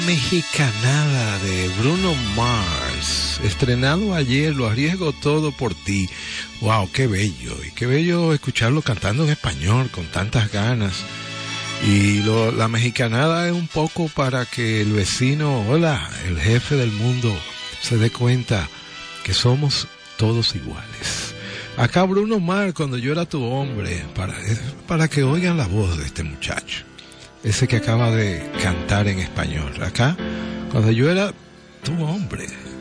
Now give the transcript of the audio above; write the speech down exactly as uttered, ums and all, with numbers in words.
Mexicanada de Bruno Mars, estrenado ayer, Lo arriesgo todo por ti. Wow, qué bello, y qué bello escucharlo cantando en español con tantas ganas. Y lo, la mexicanada es un poco para que el vecino, hola, el jefe del mundo, se dé cuenta que somos todos iguales. Acá Bruno Mars, Cuando yo era tu hombre, para, para que oigan la voz de este muchacho, ese que acaba de cantar en español. Acá, Cuando yo era tu hombre.